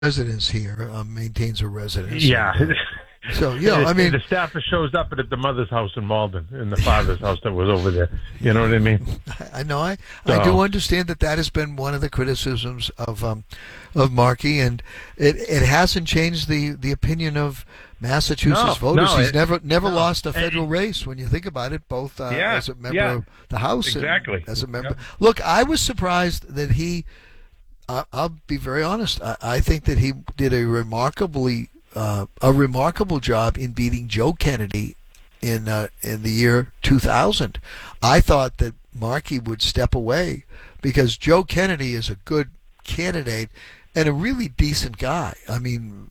residence here, maintains a residence. Yeah. And, so, I mean, The staffer shows up at the mother's house in Malden and the father's house that was over there. You know what I mean? I know I do So, understand that has been one of the criticisms of Markey, and it hasn't changed the opinion of Massachusetts voters. no, He's never no. lost a federal race when you think about it, both Yeah, as a member yeah, of the House and exactly. as a member. Yep. Look, I was surprised that he. I'll be very honest. I think that he did a remarkable job in beating Joe Kennedy in the year 2000. I thought that Markey would step away because Joe Kennedy is a good candidate and a really decent guy. I mean,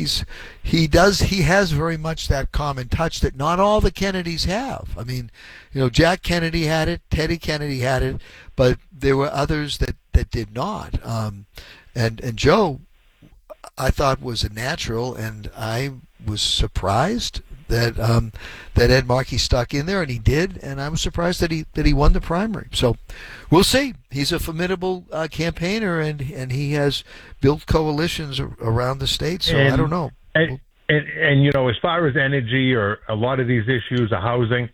he has very much that common touch that not all the Kennedys have. I mean, Jack Kennedy had it, Teddy Kennedy had it, but there were others that did not. And Joe, I thought, was a natural, and I was surprised that Ed Markey stuck in there, and he did, and I was surprised that he won the primary. So we'll see. He's a formidable campaigner, and he has built coalitions around the state. So I don't know. And as far as energy or a lot of these issues, of housing.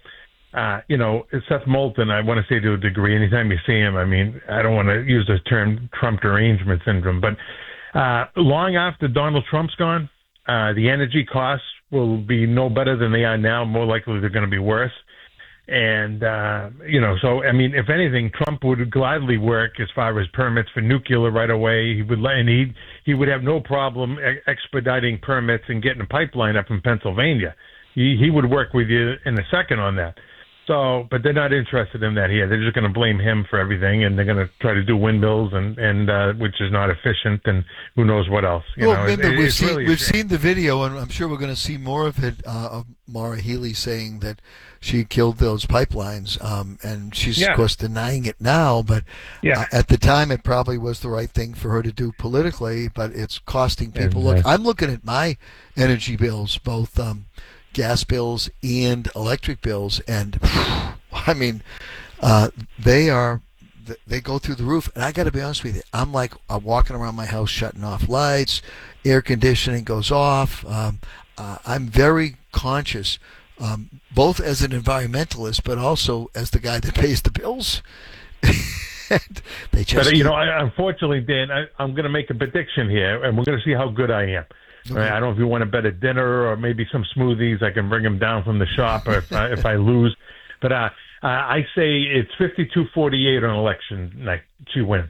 Seth Moulton, I want to say to a degree, anytime you see him, I mean, I don't want to use the term Trump derangement syndrome, but long after Donald Trump's gone, the energy costs will be no better than they are now. More likely they're going to be worse. And, so, I mean, if anything, Trump would gladly work as far as permits for nuclear right away. He would have no problem expediting permits and getting a pipeline up in Pennsylvania. He would work with you in a second on that. So, but they're not interested in that here. They're just going to blame him for everything, and they're going to try to do windmills, and which is not efficient, and who knows what else. Remember, we've really seen the video, and I'm sure we're going to see more of it. Of Maura Healey saying that she killed those pipelines, and she's of course denying it now. But at the time, it probably was the right thing for her to do politically. But it's costing people. Look, I'm looking at my energy bills, both. Gas bills and electric bills, and I mean, they go through the roof. And I got to be honest with you, I'm walking around my house shutting off lights, air conditioning goes off. I'm very conscious, both as an environmentalist, but also as the guy that pays the bills. And they just, unfortunately, Dan, I'm going to make a prediction here, and we're going to see how good I am. Okay. I don't know if you want a better dinner or maybe some smoothies. I can bring them down from the shop if I lose. But I say it's 52-48 on election night. She wins.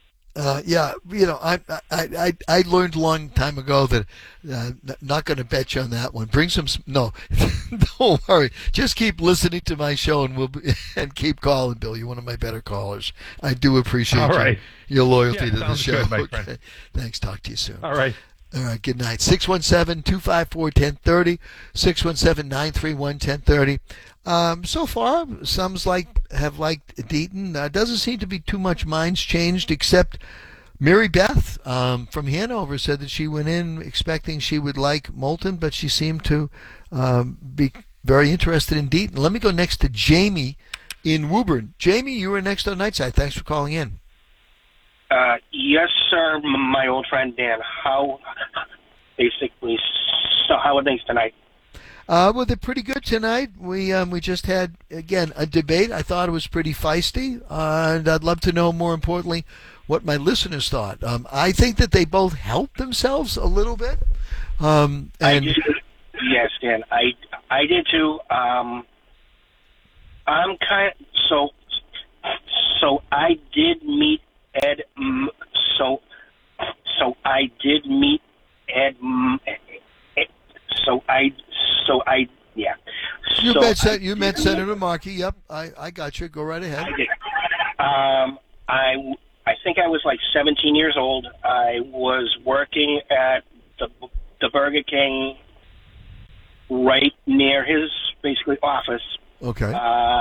I learned a long time ago that not going to bet you on that one. Bring some. No, don't worry. Just keep listening to my show, and keep calling, Bill. You're one of my better callers. I do appreciate your loyalty to the show. Good, my friend. Thanks. Talk to you soon. All right. All right, good night. 617-254-1030, 617-931-1030. So far, some have liked Deaton. Doesn't seem to be too much minds changed, except Mary Beth from Hanover said that she went in expecting she would like Moulton, but she seemed to be very interested in Deaton. Let me go next to Jamie in Woburn. Jamie, you were next on Nightside. Thanks for calling in. Yes, sir, my old friend Dan. How are things tonight? Well, they're pretty good tonight. We just had, again, a debate. I thought it was pretty feisty, and I'd love to know, more importantly, what my listeners thought. I think that they both helped themselves a little bit. I did. Yes, Dan. I did too. I'm kind of, so I did meet Ed. So I did meet Ed. Yeah. You met Senator Markey. Yep, I got you. Go right ahead. I did. I think I was like 17 years old. I was working at the Burger King right near his basically office. Okay.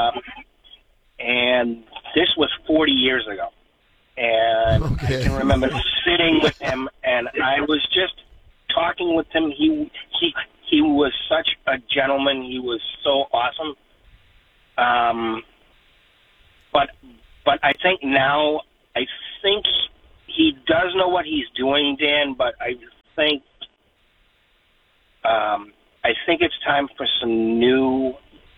And this was 40 years ago. And okay. I can remember sitting with him, and I was just talking with him. He was such a gentleman. He was so awesome. But I think now, I think he does know what he's doing, Dan, but I I think it's time for some new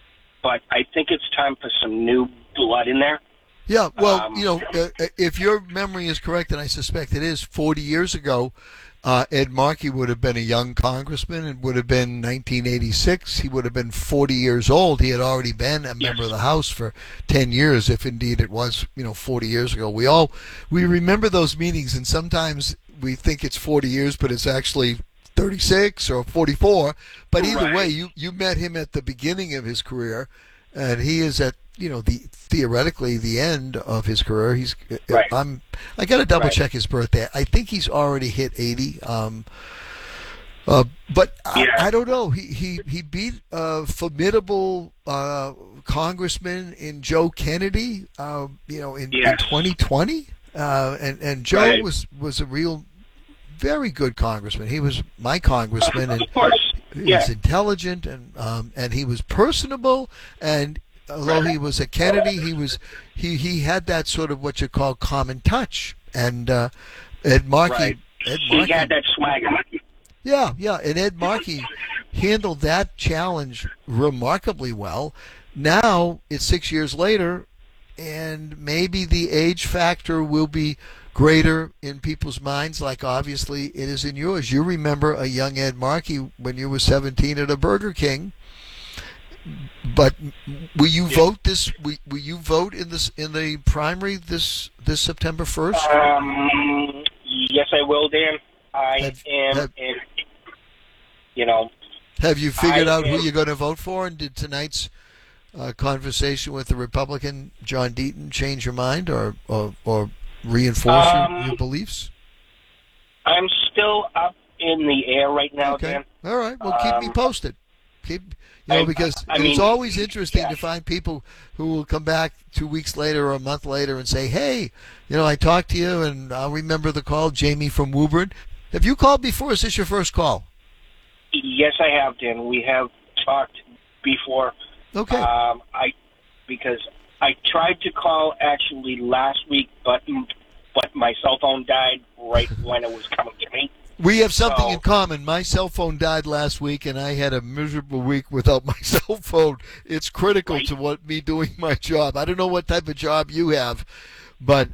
blood in there. Yeah, well, if your memory is correct, and I suspect it is, 40 years ago, Ed Markey would have been a young congressman. It would have been 1986. He would have been 40 years old. He had already been a member of the House for 10 years, if indeed it was, 40 years ago. We remember those meetings, and sometimes we think it's 40 years, but it's actually 36 or 44. But either way, you met him at the beginning of his career, and he is at theoretically the end of his career. He's right. I got to double check his birthday. I think he's already hit 80. But I don't know. He beat a formidable congressman in Joe Kennedy. In 2020. And Joe was a real very good congressman. He was my congressman, and of course. He was intelligent and he was personable, and although he was a Kennedy, he had that sort of what you call common touch. And Ed Markey, he had that swagger. Yeah, and Ed Markey handled that challenge remarkably well. Now it's 6 years later, and maybe the age factor will be greater in people's minds, like obviously it is in yours. You remember a young Ed Markey when you were 17 at a Burger King. But will you vote this? Will you vote in the primary this September 1st? Yes, I will, Dan. Have you figured out who you're going to vote for? And did tonight's conversation with the Republican John Deaton change your mind or reinforce your beliefs? I'm still up in the air right now, okay. Dan. All right. Well, keep me posted. Because it's always interesting to find people who will come back 2 weeks later or a month later and say, hey, I talked to you and I'll remember the call, Jamie from Woburn. Have you called before? Is this your first call? Yes, I have, Dan. We have talked before. Okay. Because I tried to call actually last week, but my cell phone died right when it was coming to me. We have something in common. My cell phone died last week, and I had a miserable week without my cell phone. It's critical to me doing my job. I don't know what type of job you have, but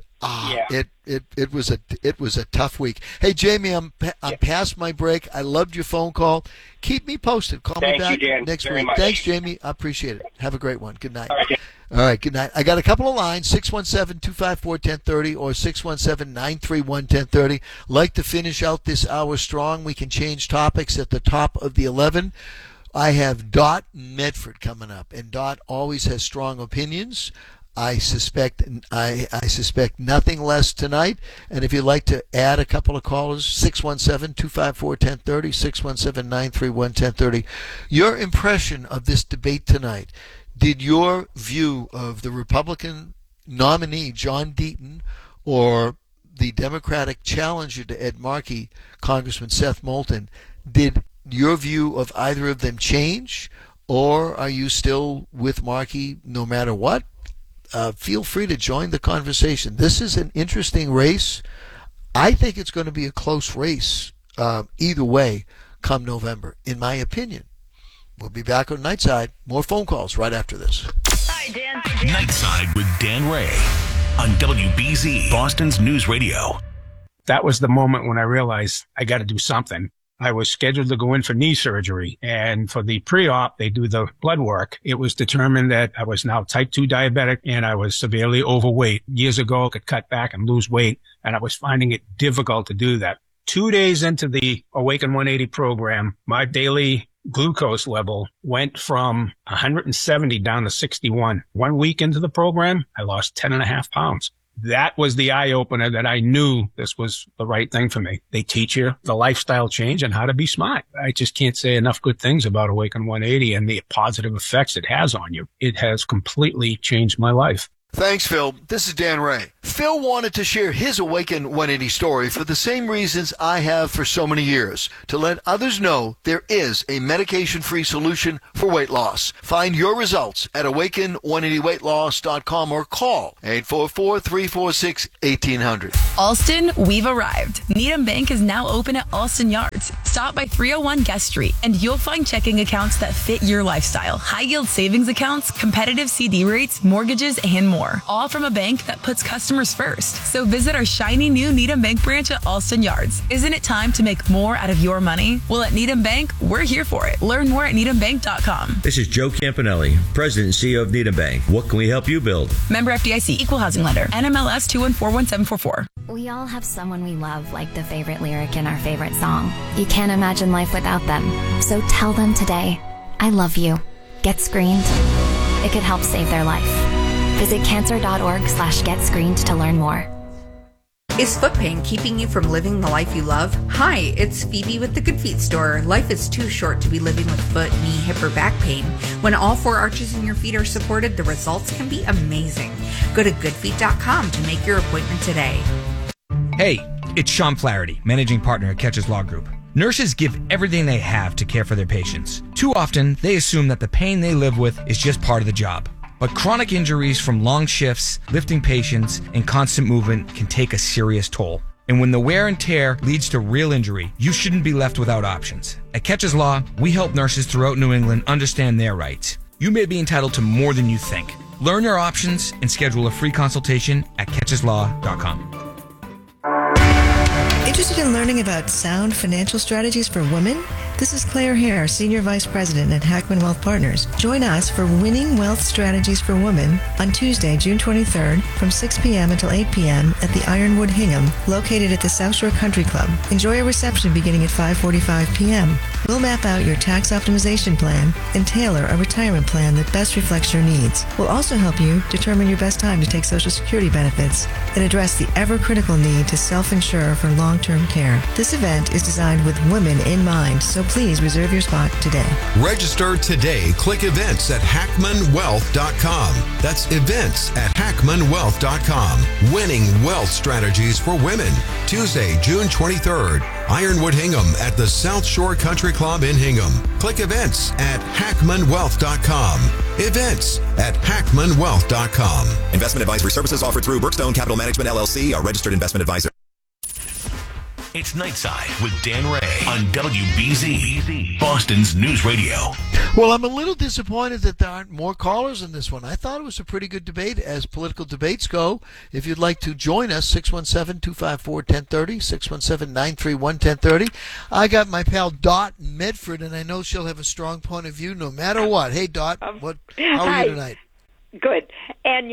it was a tough week. Hey, Jamie, I'm past my break. I loved your phone call. Keep me posted. Call me back next week. Much. Thanks, Jamie. I appreciate it. Have a great one. Good night. All right, good night. I got a couple of lines, 617-254-1030 or 617-931-1030. Like to finish out this hour strong. We can change topics at the top of the 11. I have Dot Medford coming up, and Dot always has strong opinions. I suspect nothing less tonight. And if you'd like to add a couple of callers, 617-254-1030, 617-931-1030. Your impression of this debate tonight. Did your view of the Republican nominee, John Deaton, or the Democratic challenger to Ed Markey, Congressman Seth Moulton, did your view of either of them change, or are you still with Markey no matter what? Feel free to join the conversation. This is an interesting race. I think it's going to be a close race either way come November, in my opinion. We'll be back on Nightside. More phone calls right after this. Hi, Dan. Nightside with Dan Ray on WBZ, Boston's News Radio. That was the moment when I realized I got to do something. I was scheduled to go in for knee surgery, and for the pre-op, they do the blood work. It was determined that I was now type 2 diabetic and I was severely overweight. Years ago, I could cut back and lose weight, and I was finding it difficult to do that. 2 days into the Awaken 180 program, my daily glucose level went from 170 down to 61. 1 week into the program, I lost 10.5 pounds. That was the eye-opener that I knew this was the right thing for me. They teach you the lifestyle change and how to be smart. I just can't say enough good things about Awaken 180 and the positive effects it has on you. It has completely changed my life. Thanks, Phil. This is Dan Ray. Phil wanted to share his Awaken 180 story for the same reasons I have for so many years, to let others know there is a medication-free solution for weight loss. Find your results at awaken180weightloss.com or call 844-346-1800. Alston, we've arrived. Needham Bank is now open at Alston Yards. Stop by 301 Guest Street, and you'll find checking accounts that fit your lifestyle, high-yield savings accounts, competitive CD rates, mortgages, and more. All from a bank that puts customers first. So visit our shiny new Needham Bank branch at Alston Yards. Isn't it time to make more out of your money? Well, at Needham Bank, we're here for it. Learn more at needhambank.com. This is Joe Campanelli, President and CEO of Needham Bank. What can we help you build? Member FDIC, Equal Housing Lender, NMLS 21417444. We all have someone we love, like the favorite lyric in our favorite song. You can't imagine life without them. So tell them today, I love you. Get screened. It could help save their life. Visit cancer.org/getscreened to learn more. Is foot pain keeping you from living the life you love? Hi, it's Phoebe with the Good Feet store. Life is too short to be living with foot, knee, hip, or back pain. When all four arches in your feet are supported, the results can be amazing. Go to goodfeet.com to make your appointment today. Hey, it's Sean Flaherty, managing partner at Catches Law Group. Nurses give everything they have to care for their patients. Too often, they assume that the pain they live with is just part of the job. But chronic injuries from long shifts, lifting patients, and constant movement can take a serious toll. And when the wear and tear leads to real injury, you shouldn't be left without options. At Catches Law, we help nurses throughout New England understand their rights. You may be entitled to more than you think. Learn your options and schedule a free consultation at catcheslaw.com. Interested in learning about sound financial strategies for women? This is Claire Hare, Senior Vice President at Hackman Wealth Partners. Join us for Winning Wealth Strategies for Women on Tuesday, June 23rd from 6 p.m. until 8 p.m. at the Ironwood Hingham, located at the South Shore Country Club. Enjoy a reception beginning at 5:45 p.m. We'll map out your tax optimization plan and tailor a retirement plan that best reflects your needs. We'll also help you determine your best time to take Social Security benefits and address the ever-critical need to self-insure for long-term care. This event is designed with women in mind, so please reserve your spot today. Register today. Click events at hackmanwealth.com. That's events at hackmanwealth.com. Winning Wealth Strategies for Women. Tuesday, June 23rd. Ironwood Hingham at the South Shore Country Club in Hingham. Click events at hackmanwealth.com. Events at hackmanwealth.com. Investment advisory services offered through Brookstone Capital Management, LLC, a registered investment advisor. It's Nightside with Dan Ray on WBZ, Boston's News Radio. Well, I'm a little disappointed that there aren't more callers in this one. I thought it was a pretty good debate as political debates go. If you'd like to join us, 617-254-1030, 617-931-1030. I got my pal Dot in Medford, and I know she'll have a strong point of view no matter what. Hey, Dot, how are you tonight? Good. And,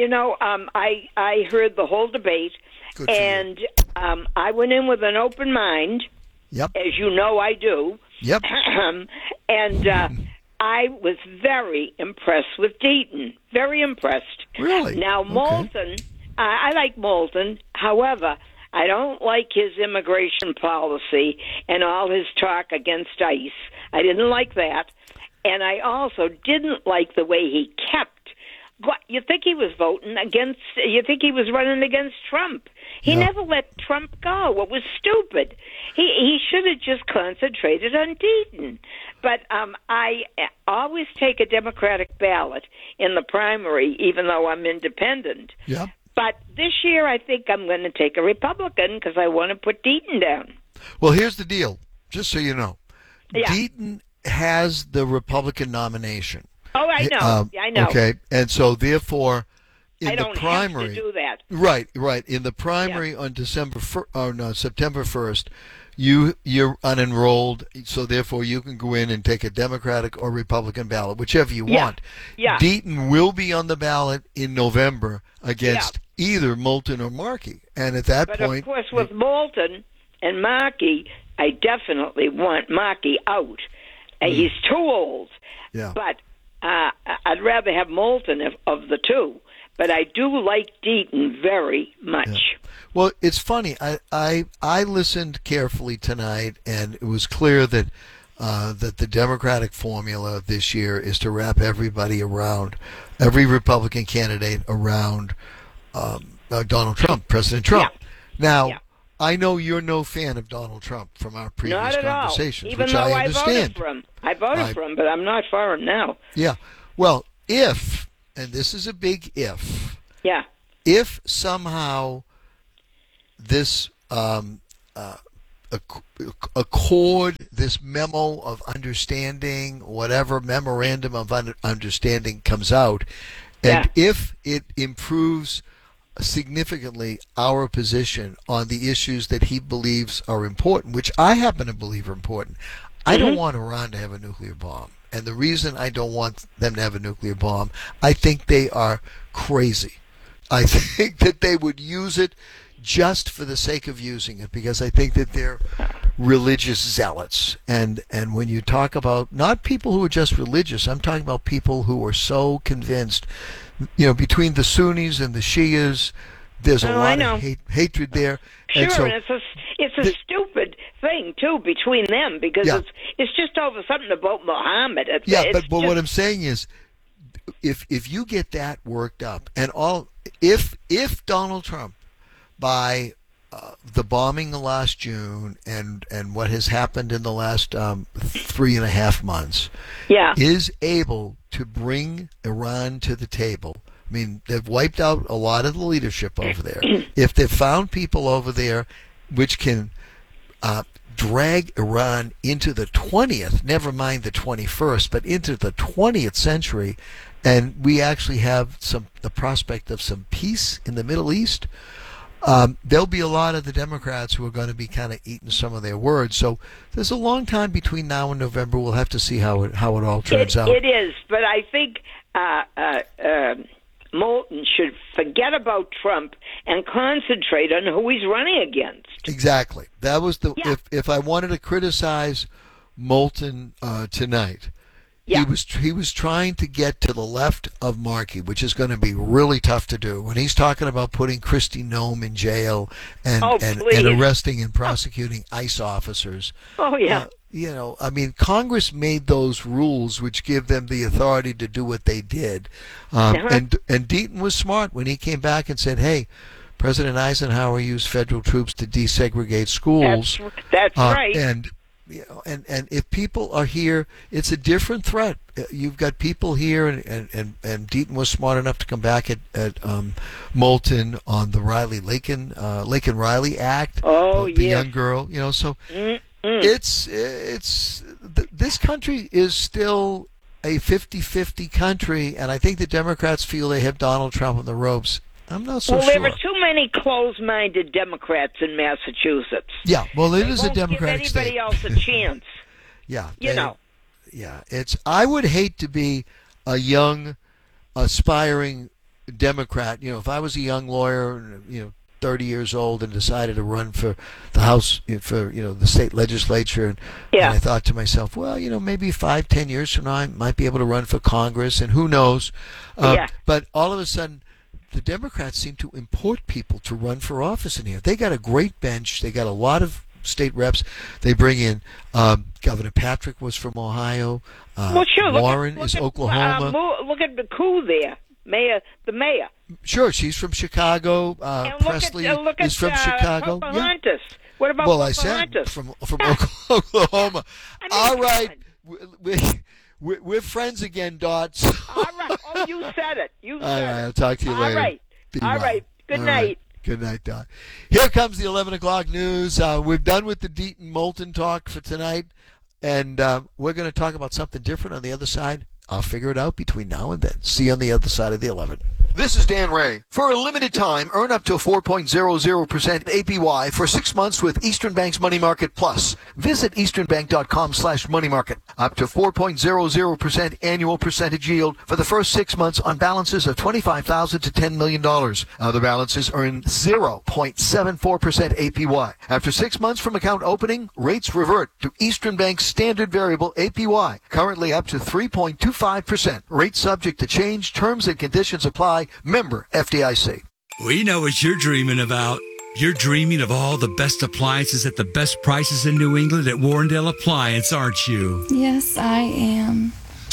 I heard the whole debate, and I went in with an open mind. Yep. As you know I do. Yep. And I was very impressed with Deaton. Very impressed. Really? Now, Moulton, I like Moulton. However, I don't like his immigration policy and all his talk against ICE. I didn't like that. And I also didn't like the way he kept. You think he was you think he was running against Trump. He never let Trump go. It was stupid. He should have just concentrated on Deaton. But I always take a Democratic ballot in the primary, even though I'm independent. Yeah. But this year I think I'm going to take a Republican because I want to put Deaton down. Well, here's the deal, just so you know. Yeah. Deaton has the Republican nomination. Oh, I know. I know. Okay, and so therefore, in I don't the primary, have to do that. Right. In the primary on September 1st, you're unenrolled, so therefore you can go in and take a Democratic or Republican ballot, whichever you want. Yeah. Deaton will be on the ballot in November against either Moulton or Markey, and at that point, of course, with Moulton and Markey, I definitely want Markey out. He's too old. Yeah. But I'd rather have Moulton of the two, but I do like Deaton very much. Yeah. Well, it's funny. I listened carefully tonight, and it was clear that that the Democratic formula this year is to wrap everybody around, every Republican candidate around Donald Trump, President Trump. Yeah. Now, Yeah. I know you're no fan of Donald Trump from our previous Not at conversations, all. Even which though I understand. voted for him. I voted for him, but I'm not for him now. Yeah. Well, if, and this is a big if, Yeah. if somehow this accord, this memo of understanding, whatever memorandum of understanding comes out, and if it improves significantly our position on the issues that he believes are important, which I happen to believe are important. I don't want Iran to have a nuclear bomb. And the reason I don't want them to have a nuclear bomb, I think they are crazy. I think that they would use it just for the sake of using it, because I think that they're religious zealots. And when you talk about not people who are just religious, I'm talking about people who are so convinced, between the Sunnis and the Shias, there's a lot of hatred there. Sure, and so, it's a stupid thing too between them, because it's just over something about Muhammad. But what I'm saying is, if you get that worked up, and if Donald Trump, by the bombing last June and what has happened in the last 3.5 months, is able to bring Iran to the table. I mean, they've wiped out a lot of the leadership over there. If they've found people over there which can drag Iran into the 20th, never mind the 21st, but into the 20th century, and we actually have the prospect of some peace in the Middle East, there'll be a lot of the Democrats who are going to be kind of eating some of their words. So there's a long time between now and November. We'll have to see how it all turns out. It is, but I think Moulton should forget about Trump and concentrate on who he's running against. Exactly. That was if I wanted to criticize Moulton tonight. He was trying to get to the left of Markey, which is going to be really tough to do. When he's talking about putting Kristi Noem in jail and arresting and prosecuting ICE officers. Oh, yeah. I mean, Congress made those rules which give them the authority to do what they did. And Deaton was smart when he came back and said, hey, President Eisenhower used federal troops to desegregate schools. That's right. And if people are here, it's a different threat. You've got people here, and Deaton was smart enough to come back at Moulton on the Laken Riley Act. The young girl, so it's this country is still a 50-50 country, and I think the Democrats feel they have Donald Trump on the ropes. I'm not so sure. Well, there are too many closed-minded Democrats in Massachusetts. Yeah, well, it is a Democratic state. They won't give anybody else a chance. Yeah, I would hate to be a young, aspiring Democrat. If I was a young lawyer, 30 years old, and decided to run for the House, for the state legislature, and I thought to myself, well, maybe 5-10 years from now, I might be able to run for Congress, and who knows? But all of a sudden, the Democrats seem to import people to run for office in here. They got a great bench. They got a lot of state reps. They bring in Governor Patrick was from Ohio. Warren is Oklahoma. Look at the coup there, the mayor. Sure, she's from Chicago. Presley is from Chicago. Pocahontas. What about Pocahontas? I said from Oklahoma. All right. We're friends again, Dot. All right. Oh, you said it. You said it. I'll talk to you later. All right. Good night. Right. Good night, Dot. Here comes the 11 o'clock news. We're done with the Deaton Moulton talk for tonight, and we're going to talk about something different on the other side. I'll figure it out between now and then. See you on the other side of the 11. This is Dan Ray. For a limited time, earn up to 4.00% APY for 6 months with Eastern Bank's Money Market Plus. Visit easternbank.com/moneymarket. Up to 4.00% annual percentage yield for the first 6 months on balances of $25,000 to $10 million. Other balances earn 0.74% APY. After 6 months from account opening, rates revert to Eastern Bank's standard variable APY, currently up to 3.25%. Rates subject to change. Terms and conditions apply. Member FDIC. We know what you're dreaming about. You're dreaming of all the best appliances at the best prices in New England at Warrendale Appliance, aren't you? Yes, I am.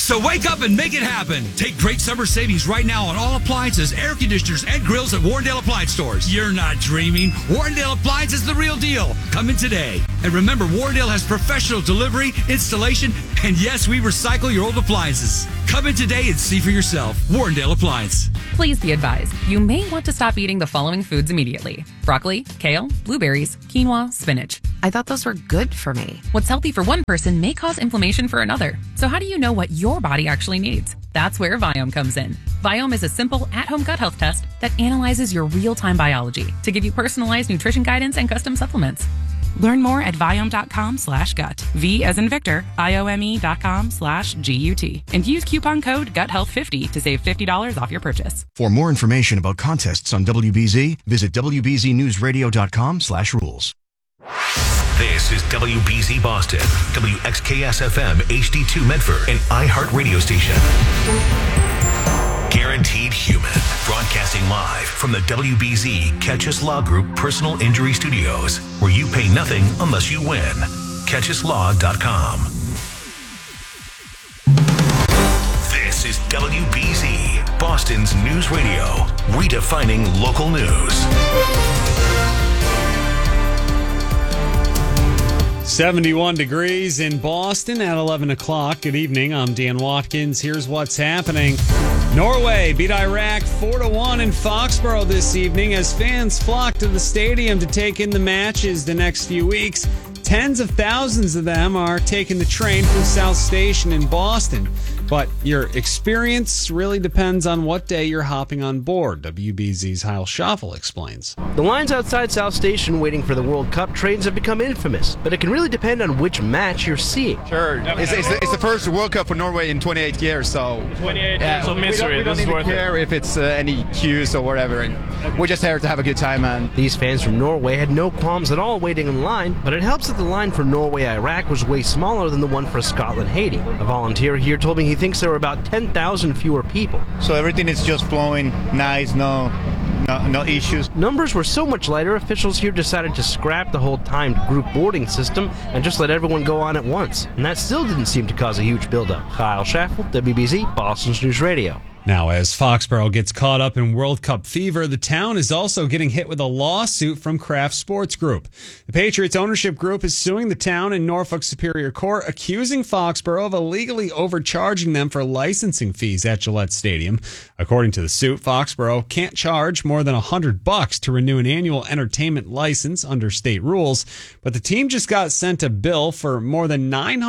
So wake up and make it happen. Take great summer savings right now on all appliances, air conditioners, and grills at Warrendale Appliance Stores. You're not dreaming. Warrendale Appliance is the real deal. Come in today. And remember, Warrendale has professional delivery, installation, and yes, we recycle your old appliances. Come in today and see for yourself. Warrendale Appliance. Please be advised, you may want to stop eating the following foods immediately: broccoli, kale, blueberries, quinoa, spinach. I thought those were good for me. What's healthy for one person may cause inflammation for another. So how do you know what your body actually needs? That's where Viome comes in. Viome is a simple at-home gut health test that analyzes your real-time biology to give you personalized nutrition guidance and custom supplements. Learn more at Viome.com/gut. V as in Victor, IOME.com/GUT. And use coupon code GUTHEALTH50 to save $50 off your purchase. For more information about contests on WBZ, visit WBZNewsRadio.com/rules. This is WBZ Boston, WXKS-FM HD2 Medford, and iHeart Radio Station. Guaranteed Human, broadcasting live from the WBZ Catchus Law Group Personal Injury Studios, where you pay nothing unless you win. CatchusLaw.com. This is WBZ, Boston's news radio, redefining local news. 71 degrees in Boston at 11 o'clock. Good evening. I'm Dan Watkins. Here's what's happening. Norway beat Iraq 4-1 in Foxborough this evening as fans flock to the stadium to take in the matches the next few weeks. Tens of thousands of them are taking the train from South Station in Boston. But your experience really depends on what day you're hopping on board, WBZ's Hyle Schaffel explains. The lines outside South Station waiting for the World Cup trains have become infamous, but it can really depend on which match you're seeing. Sure. It's the first World Cup for Norway in 28 years, so... 28 years of misery. We don't even care if it's any queues or whatever, and we're just here to have a good time, man. These fans from Norway had no qualms at all waiting in line, but it helps that the line for Norway-Iraq was way smaller than the one for Scotland-Haiti. A volunteer here told me he thinks there were about 10,000 fewer people. So everything is just flowing nice, no issues. Numbers were so much lighter, officials here decided to scrap the whole timed group boarding system and just let everyone go on at once. And that still didn't seem to cause a huge buildup. Hyle Schaffel, WBZ, Boston's News Radio. Now, as Foxborough gets caught up in World Cup fever, the town is also getting hit with a lawsuit from Kraft Sports Group. The Patriots ownership group is suing the town in Norfolk Superior Court, accusing Foxborough of illegally overcharging them for licensing fees at Gillette Stadium. According to the suit, Foxborough can't charge more than $100 to renew an annual entertainment license under state rules, but the team just got sent a bill for more than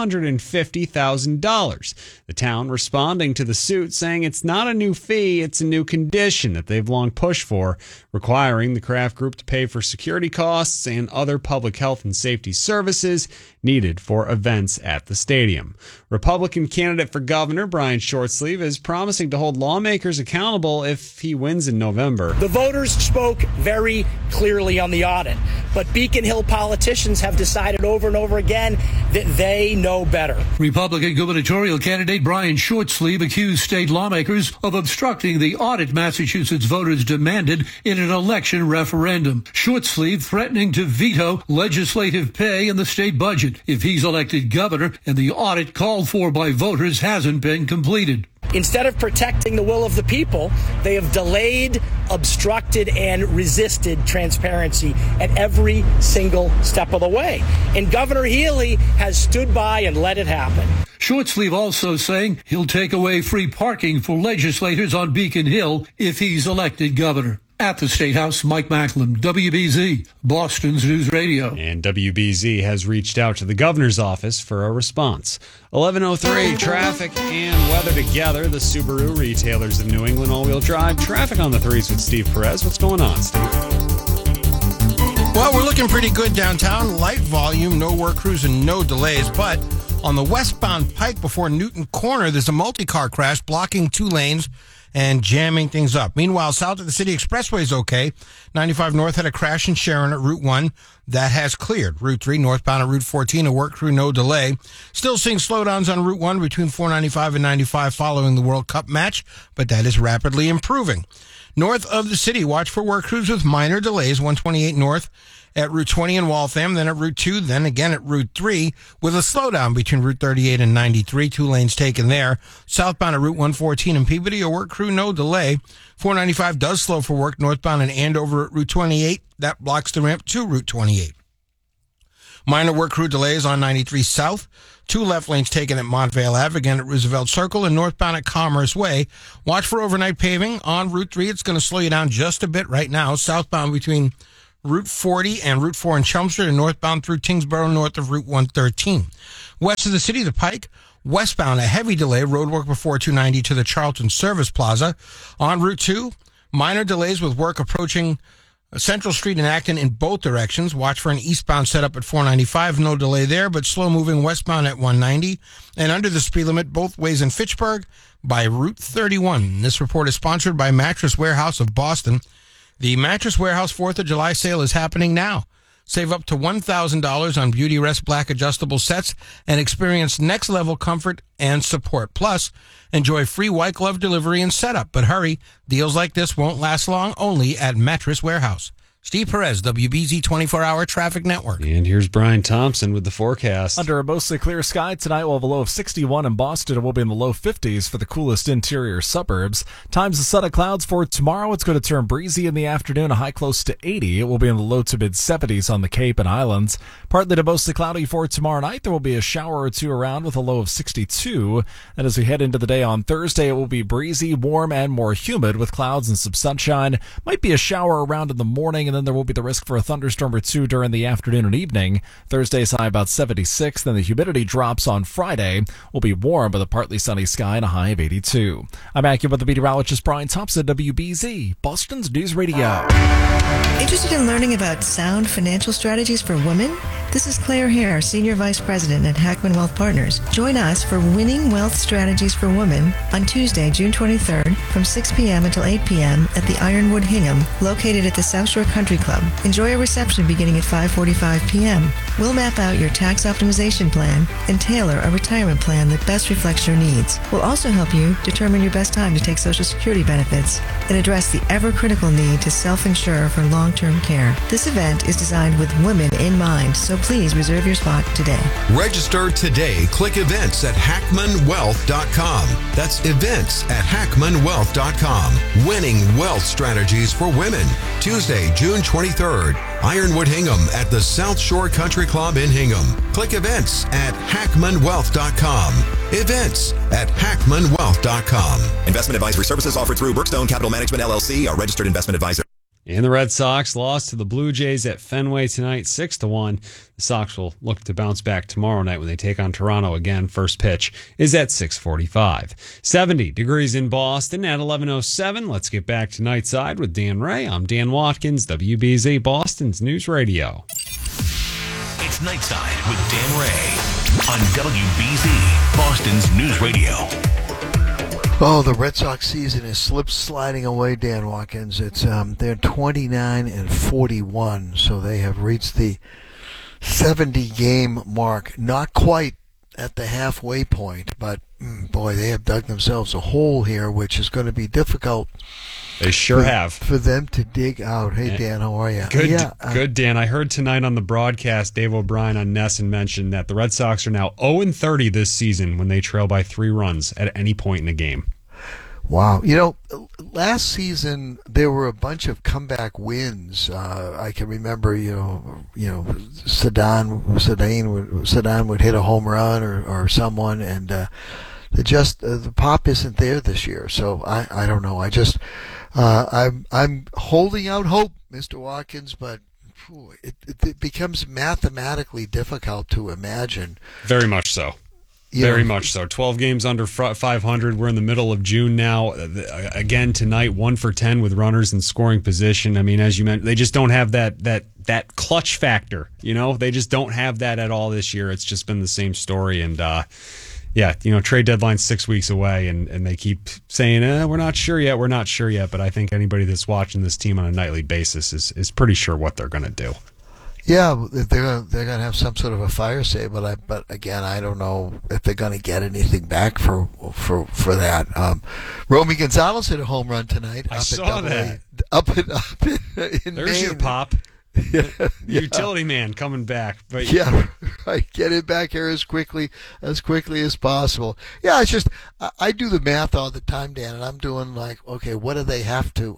$950,000. The town responding to the suit saying it's not a new fee, it's a new condition that they've long pushed for, requiring the Kraft Group to pay for security costs and other public health and safety services needed for events at the stadium. Republican candidate for governor Brian Shortsleeve is promising to hold lawmakers accountable if he wins in November. The voters spoke very clearly on the audit, but Beacon Hill politicians have decided over and over again that they know better. Republican gubernatorial candidate Brian Shortsleeve accused state lawmakers of obstructing the audit Massachusetts voters demanded in an election referendum. Shortsleeve threatening to veto legislative pay in the state budget if he's elected governor and the audit called for by voters hasn't been completed. Instead of protecting the will of the people, they have delayed, obstructed, and resisted transparency at every single step of the way. And Governor Healy has stood by and let it happen. Shortsleeve also saying he'll take away free parking for legislators on Beacon Hill if he's elected governor. At the State House, Mike Macklin, WBZ, Boston's News Radio. And WBZ has reached out to the governor's office for a response. 11:03, traffic and weather together. The Subaru retailers of New England all-wheel drive. Traffic on the threes with Steve Perez. What's going on, Steve? Well, we're looking pretty good downtown. Light volume, no work crews and no delays. But on the westbound Pike before Newton Corner, there's a multi-car crash blocking 2 lanes and jamming things up. Meanwhile, south of the City Expressway is okay. 95 North had a crash in Sharon at Route 1. That has cleared. Route 3 northbound at Route 14, a work crew, no delay. Still seeing slowdowns on Route 1 between 495 and 95 following the World Cup match, but that is rapidly improving. North of the city, watch for work crews with minor delays, 128 north at Route 20 in Waltham, then at Route 2, then again at Route 3, with a slowdown between Route 38 and 93. 2 lanes taken there. Southbound at Route 114 in Peabody, a work crew, no delay. 495 does slow for work northbound in Andover at Route 28. That blocks the ramp to Route 28. Minor work crew delays on 93 South. 2 left lanes taken at Montvale Ave, again at Roosevelt Circle, and northbound at Commerce Way. Watch for overnight paving on Route 3. It's going to slow you down just a bit right now. Southbound between Route 40 and Route 4 in Chelmsford, and northbound through Tingsboro north of Route 113. West of the city, the Pike. Westbound, a heavy delay. Roadwork before 290 to the Charlton Service Plaza. On Route 2, minor delays with work approaching Central Street and Acton in both directions. Watch for an eastbound setup at 495. No delay there, but slow moving westbound at 190. And under the speed limit both ways in Fitchburg by Route 31. This report is sponsored by Mattress Warehouse of Boston. The Mattress Warehouse 4th of July sale is happening now. Save up to $1,000 on Beauty Rest Black adjustable sets and experience next level comfort and support. Plus, enjoy free white glove delivery and setup. But hurry, deals like this won't last long, only at Mattress Warehouse. Steve Perez, WBZ 24-Hour Traffic Network. And here's Brian Thompson with the forecast. Under a mostly clear sky tonight, we'll have a low of 61 in Boston, and we'll be in the low 50s for the coolest interior suburbs. Times the sun and clouds for tomorrow. It's going to turn breezy in the afternoon, a high close to 80. It will be in the low to mid 70s on the Cape and Islands. Partly to mostly cloudy for tomorrow night. There will be a shower or two around with a low of 62. And as we head into the day on Thursday, it will be breezy, warm, and more humid with clouds and some sunshine. Might be a shower around in the morning, and then there will be the risk for a thunderstorm or two during the afternoon and evening. Thursday's high about 76. Then the humidity drops on Friday. Will be warm with a partly sunny sky and a high of 82. I'm AccuWeather meteorologist Brian Thompson, WBZ, Boston's News Radio. Interested in learning about sound financial strategies for women? This is Claire Hare, Senior Vice President at Hackman Wealth Partners. Join us for Winning Wealth Strategies for Women on Tuesday, June 23rd from 6 p.m. until 8 p.m. at the Ironwood Hingham, located at the South Shore Country Club. Enjoy a reception beginning at 5:45 p.m. We'll map out your tax optimization plan and tailor a retirement plan that best reflects your needs. We'll also help you determine your best time to take Social Security benefits and address the ever-critical need to self-insure for long-term care. This event is designed with women in mind, so please reserve your spot today. Register today. Click events at hackmanwealth.com. That's events at hackmanwealth.com. Winning Wealth Strategies for Women. Tuesday, June 23rd. Ironwood Hingham at the South Shore Country Club in Hingham. Click events at hackmanwealth.com. Events at hackmanwealth.com. Investment advisory services offered through Brookstone Capital Management, LLC, a registered investment advisor. And the Red Sox lost to the Blue Jays at Fenway tonight, 6-1. The Sox will look to bounce back tomorrow night when they take on Toronto again. First pitch is at 6:45. 70 degrees in Boston at 11:07. Let's get back to Nightside with Dan Ray. I'm Dan Watkins, WBZ, Boston's News Radio. It's Nightside with Dan Ray on WBZ, Boston's News Radio. Oh, the Red Sox season is sliding away, Dan Watkins. It's they're 29-41, so they have reached the 70-game mark. Not quite at the halfway point, but boy, they have dug themselves a hole here, which is going to be difficult. They sure have. For them to dig out. Hey, Dan, how are you? Good, good, Dan. I heard tonight on the broadcast, Dave O'Brien on Nesson mentioned that the Red Sox are now 0-30 this season when they trail by 3 runs at any point in a game. Wow. You know, last season there were a bunch of comeback wins. I can remember, Sedin would hit a home run or someone, and the pop isn't there this year. So I don't know. I'm holding out hope, Mr. Watkins, but it becomes mathematically difficult to imagine. Very much so. Very much so. 12 games under 500. We're in the middle of June now. Again tonight, 1 for 10 with runners in scoring position. I mean, as you mentioned, they just don't have that clutch factor. They just don't have that at all this year. It's just been the same story. And trade deadline's 6 weeks away, and they keep saying, we're not sure yet. But I think anybody that's watching this team on a nightly basis is pretty sure what they're going to do. Yeah, they're gonna have some sort of a fire sale, but again, I don't know if they're gonna get anything back for that. Romy Gonzalez hit a home run tonight. I saw that. Up in There's Maine. your pop. Utility man coming back. But yeah, right. Get it back here as quickly as possible. Yeah, it's just I do the math all the time, Dan, and I'm doing like, okay, what do they have to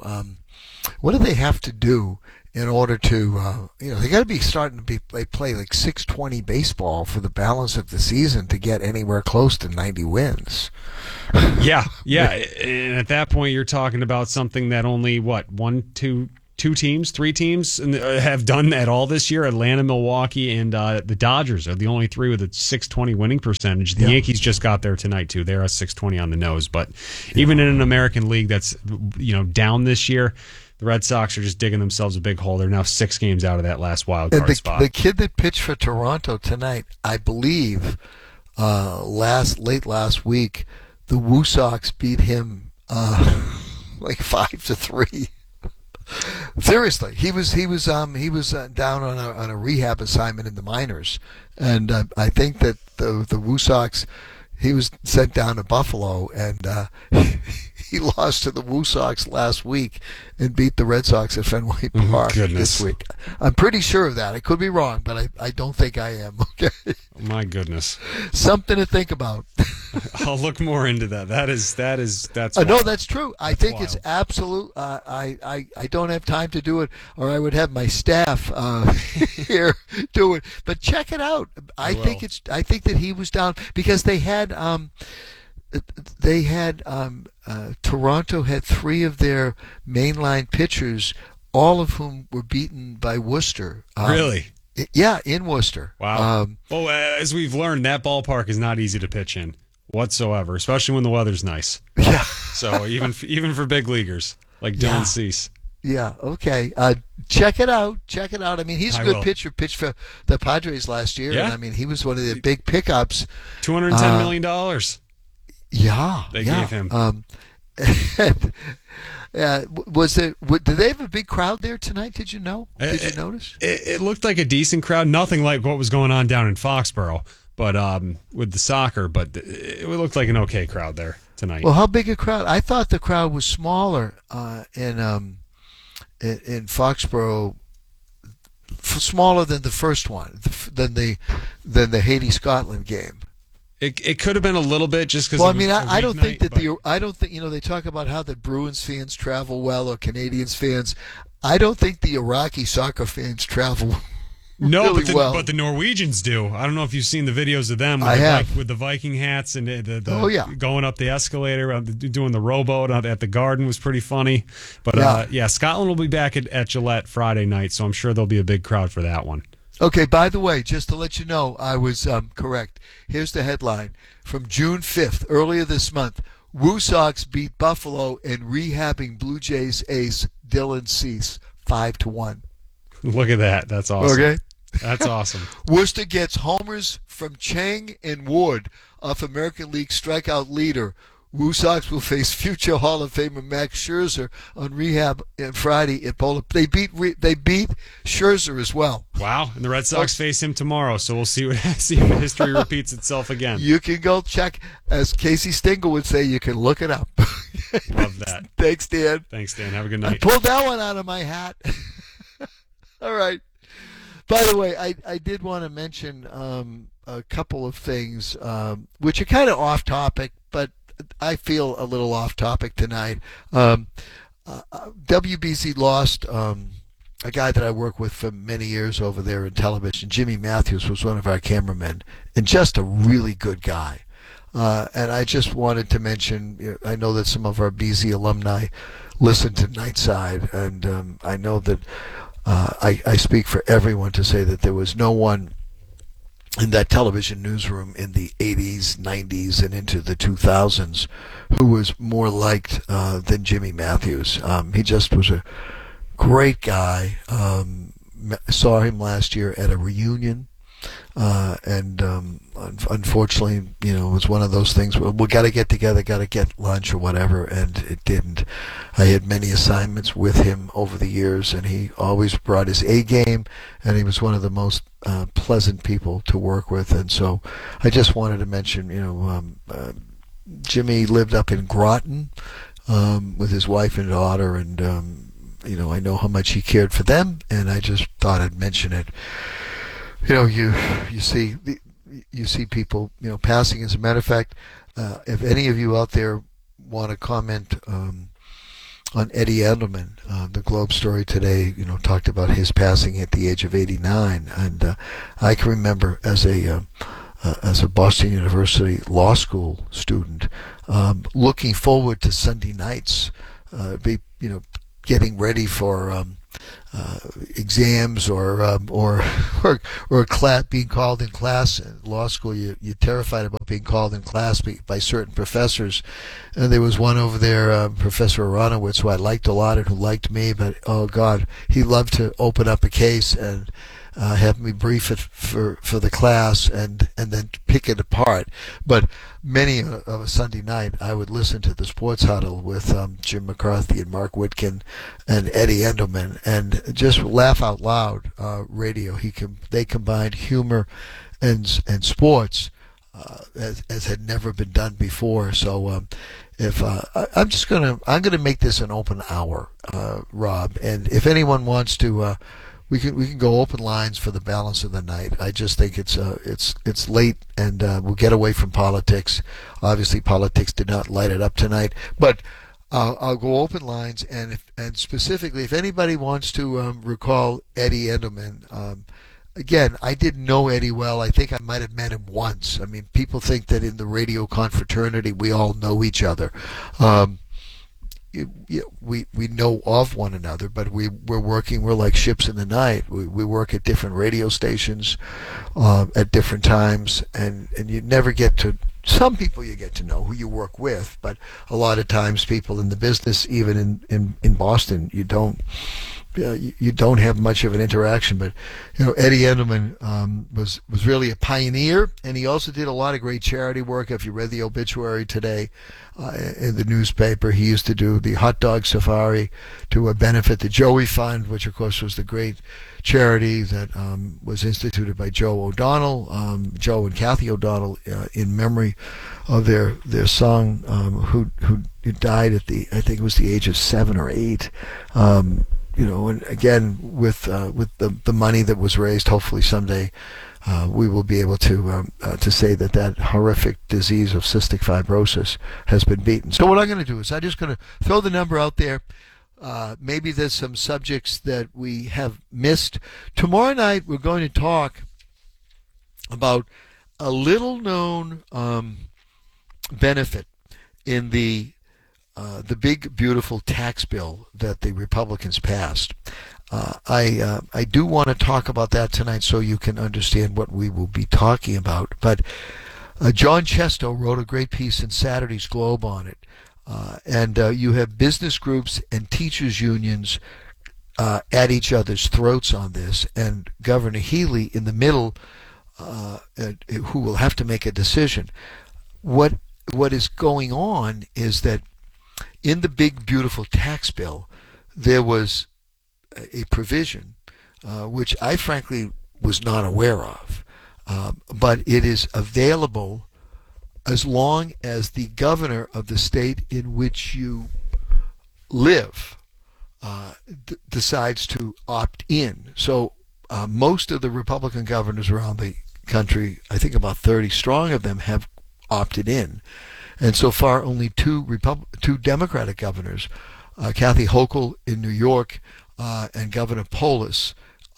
do in order to, they got to be starting to play like 620 baseball for the balance of the season to get anywhere close to 90 wins. Yeah. And at that point, you're talking about something that only, three teams have done at all this year. Atlanta, Milwaukee, and the Dodgers are the only three with a 620 winning percentage. The Yankees just got there tonight, too. They're a 620 on the nose. But even in an American League that's, down this year, the Red Sox are just digging themselves a big hole. They're now 6 games out of that last wild card spot. The kid that pitched for Toronto tonight, I believe, late last week, the Woo Sox beat him like 5-3. Seriously, he was down on a rehab assignment in the minors, and I think that the Woo Sox, he was sent down to Buffalo, and he lost to the Woo Sox last week and beat the Red Sox at Fenway Park this week. I'm pretty sure of that. I could be wrong, but I don't think I am. Okay. My goodness. Something to think about. I'll look more into that. That's no, that's true. I think it's absolute. I don't have time to do it, or I would have my staff here do it. But check it out. I think that he was down because they had Toronto had 3 of their mainline pitchers, all of whom were beaten by Worcester. Really? Yeah, in Worcester. Wow. As we've learned, that ballpark is not easy to pitch in whatsoever, especially when the weather's nice. Yeah. So even for big leaguers like Dylan Cease. Yeah. Okay. Check it out. I mean, he's a good pitcher. Pitched for the Padres last year. Yeah. And I mean, he was one of the big pickups. $210 million. Yeah. They gave him. Did they have a big crowd there tonight? Did you know? Did you notice? It looked like a decent crowd. Nothing like what was going on down in Foxborough, but with the soccer. But it looked like an okay crowd there tonight. Well, how big a crowd? I thought the crowd was smaller in Foxborough, smaller than the first one, than the Haiti-Scotland game. It could have been a little bit just because. Well, I mean, I don't think that they talk about how the Bruins fans travel well or Canadians fans. I don't think the Iraqi soccer fans travel. Really well. But the Norwegians do. I don't know if you've seen the videos of them. With the Viking hats and going up the escalator, doing the rowboat at the Garden was pretty funny. But Scotland will be back at Gillette Friday night, so I'm sure there'll be a big crowd for that one. Okay, by the way, just to let you know, I was correct. Here's the headline from June 5th, earlier this month. Woo Sox beat Buffalo and rehabbing Blue Jays ace Dylan Cease 5-1. Look at that. That's awesome. Okay. That's awesome. Worcester gets homers from Chang and Ward off American League strikeout leader. Woo Sox will face future Hall of Famer Max Scherzer on rehab on Friday at Boulder. They beat Scherzer as well. Wow, and the Red Sox face him tomorrow, so we'll see if history repeats itself again. You can go check, as Casey Stengel would say, you can look it up. Love that. Thanks, Dan. Have a good night. I pulled that one out of my hat. All right. By the way, I did want to mention a couple of things which are kind of off topic, but I feel a little off topic tonight. WBZ lost a guy that I work with for many years over there in television. Jimmy Matthews was one of our cameramen, and just a really good guy. And I just wanted to mention, I know that some of our BZ alumni listen to Nightside, and I know that I speak for everyone to say that there was no one in that television newsroom in the 80s, 90s, and into the 2000s who was more liked than Jimmy Matthews. He just was a great guy. Saw him last year at a reunion. And unfortunately, it was one of those things where we got to get together, got to get lunch or whatever, and it didn't. I had many assignments with him over the years, and he always brought his A game, and he was one of the most pleasant people to work with. And so I just wanted to mention, Jimmy lived up in Groton with his wife and daughter, and I know how much he cared for them, and I just thought I'd mention it. You see people, passing. As a matter of fact, if any of you out there want to comment on Eddie Edelman, the Globe story today, talked about his passing at the age of 89, and I can remember as a Boston University law school student, looking forward to Sunday nights, getting ready for exams or being called in class. In law school, you're terrified about being called in class by certain professors. And there was one over there, Professor Aronowitz, who I liked a lot and who liked me, but oh God, he loved to open up a case and have me brief it for the class and then pick it apart. But many of a Sunday night, I would listen to the Sports Huddle with Jim McCarthy and Mark Whitkin and Eddie Endelman, and just laugh out loud. Radio. They combined humor and sports as had never been done before. So if I'm gonna make this an open hour, Rob, and if anyone wants to. We can go open lines for the balance of the night. I just think it's late, and we'll get away from politics. Obviously, politics did not light it up tonight, but I'll go open lines, and specifically, if anybody wants to recall Eddie Endelman, again, I didn't know Eddie well. I think I might have met him once. I mean, people think that in the radio confraternity we all know each other. We know of one another, but we're like ships in the night. We work at different radio stations at different times, and you never get to. Some people you get to know who you work with, but a lot of times people in the business, even in Boston, you don't have much of an interaction. But Eddie Endelman was really a pioneer, and he also did a lot of great charity work. If you read the obituary today in the newspaper, he used to do the hot dog safari to benefit the Joey Fund, which of course was the great charity that was instituted by Joe O'Donnell, Joe and Kathy O'Donnell, in memory of their son who died at I think it was the age of 7 or 8. And again, with the money that was raised, hopefully someday we will be able to say that horrific disease of cystic fibrosis has been beaten. So what I'm going to do is I'm just going to throw the number out there. Maybe there's some subjects that we have missed. Tomorrow night we're going to talk about a little-known benefit in the big, beautiful tax bill that the Republicans passed. I do want to talk about that tonight so you can understand what we will be talking about. But John Chesto wrote a great piece in Saturday's Globe on it. And you have business groups and teachers' unions at each other's throats on this, and Governor Healy in the middle, who will have to make a decision. What is going on is that in the big, beautiful tax bill, there was a provision which I frankly was not aware of, but it is available as long as the governor of the state in which you live decides to opt in. So most of the Republican governors around the country, I think about 30 strong of them, have opted in. And so far, only two Democratic governors, Kathy Hochul in New York and Governor Polis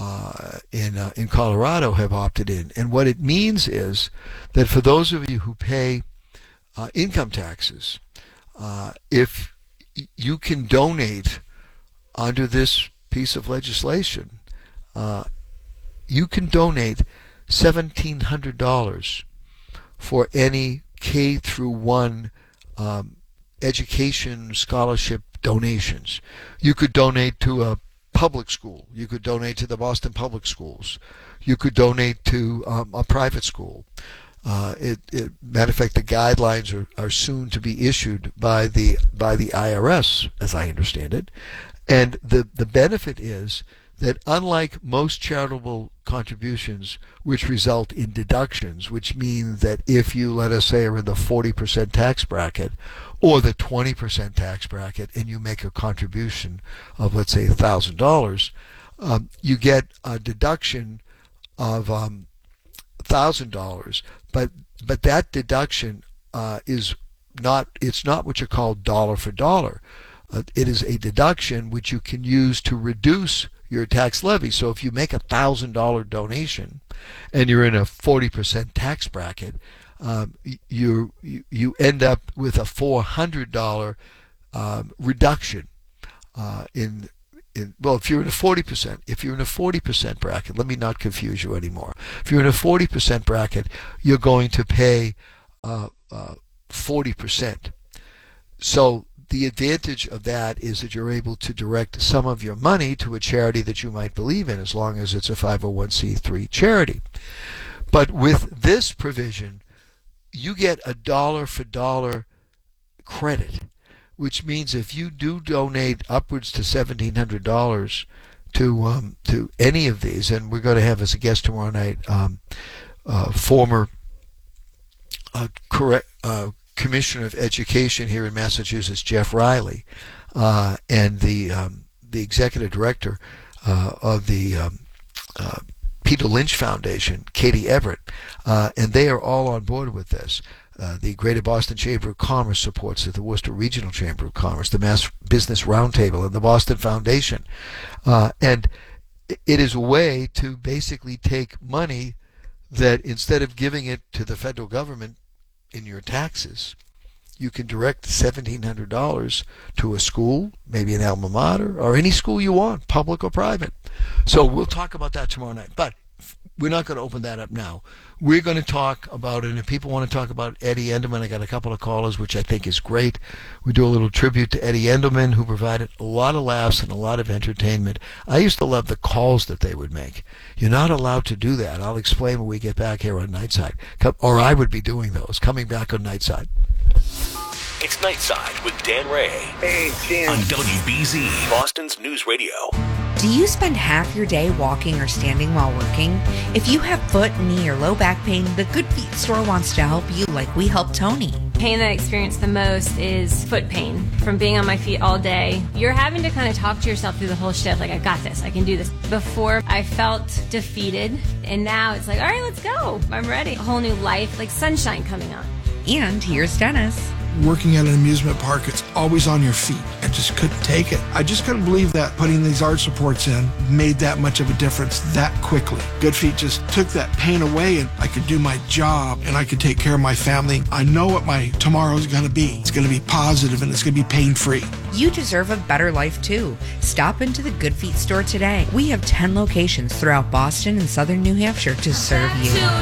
in Colorado, have opted in. And what it means is that for those of you who pay income taxes, if you can donate under this piece of legislation, you can donate $1,700 for any K through 1 education scholarship donations. You could donate to a public school. You could donate to the Boston Public Schools. You could donate to a private school. Matter of fact, the guidelines are soon to be issued by the IRS, as I understand it. And the benefit is that unlike most charitable contributions, which result in deductions, which mean that if you, let us say, are in the 40% tax bracket or the 20% tax bracket and you make a contribution of, let's say, $1,000, you get a deduction of $1,000, but that deduction is not, it's not what you call dollar for dollar. It is a deduction which you can use to reduce your tax levy. So if you make a $1,000 donation and you're in a 40% tax bracket, you end up with a $400 reduction well, if you're in a 40% bracket, let me not confuse you anymore. If you're in a 40% bracket, you're going to pay 40%. So the advantage of that is that you're able to direct some of your money to a charity that you might believe in, as long as it's a 501c3 charity. But with this provision, you get a dollar for dollar credit, which means if you do donate upwards to $1,700 to any of these, and we're going to have as a guest tomorrow night former Commissioner of Education here in Massachusetts, Jeff Riley, and the executive director of the Peter Lynch Foundation, Katie Everett, and they are all on board with this. The Greater Boston Chamber of Commerce supports it, the Worcester Regional Chamber of Commerce, the Mass Business Roundtable, and the Boston Foundation. And it is a way to basically take money that, instead of giving it to the federal government in your taxes, you can direct $1,700 to a school, maybe an alma mater, or any school you want, public or private. So we'll talk about that tomorrow night. But we're not going to open that up now. We're going to talk about it, and if people want to talk about Eddie Endelman, I got a couple of callers, which I think is great. We do a little tribute to Eddie Endelman, who provided a lot of laughs and a lot of entertainment. I used to love the calls that they would make. You're not allowed to do that. I'll explain when we get back here on Nightside. Or I would be doing those, coming back on Nightside. It's Nightside with Dan Ray. Hey, Dan. On WBZ, Boston's News Radio. Do you spend half your day walking or standing while working? If you have foot, knee, or low back pain, the Good Feet store wants to help you like we helped Tony. Pain that I experience the most is foot pain from being on my feet all day. You're having to kind of talk to yourself through the whole shift, like, I got this, I can do this. Before, I felt defeated, and now it's like, all right, let's go. I'm ready. A whole new life, like sunshine coming on. And here's Dennis. Working at an amusement park, it's always on your feet. I just couldn't take it. I just couldn't believe that putting these arch supports in made that much of a difference that quickly. Good Feet just took that pain away, and I could do my job, and I could take care of my family. I know what my tomorrow's going to be. It's going to be positive, and it's going to be pain-free. You deserve a better life, too. Stop into the Good Feet store today. We have 10 locations throughout Boston and southern New Hampshire to serve you.